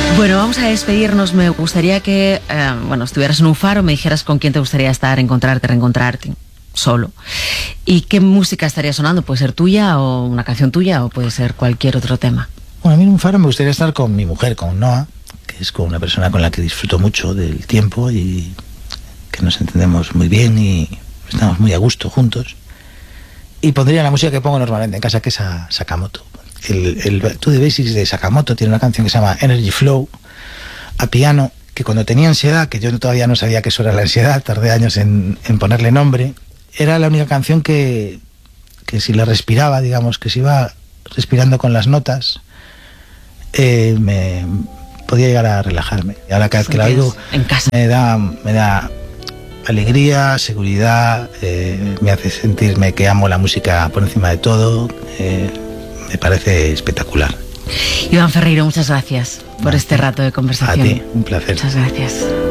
Bueno, vamos a despedirnos. Me gustaría que, estuvieras en un faro, me dijeras con quién te gustaría estar, encontrarte, reencontrarte, solo. ¿Y qué música estaría sonando? Puede ser tuya o una canción tuya o puede ser cualquier otro tema. Bueno, a mí en un faro me gustaría estar con mi mujer, con Noa, que es con una persona con la que disfruto mucho del tiempo y que nos entendemos muy bien y estamos muy a gusto juntos. Y pondría la música que pongo normalmente en casa, que es a Sakamoto. El To The Basics de Sakamoto tiene una canción que se llama Energy Flow, a piano, que cuando tenía ansiedad, que yo todavía no sabía que eso era la ansiedad, tardé años en ponerle nombre, era la única canción que si la respiraba, digamos, que si iba respirando con las notas, me podía llegar a relajarme. Y ahora cada vez que la oigo en casa me da alegría, seguridad, me hace sentirme que amo la música por encima de todo. Me parece espectacular. Iván Ferreiro, muchas gracias por este rato de conversación. A ti, un placer. Muchas gracias.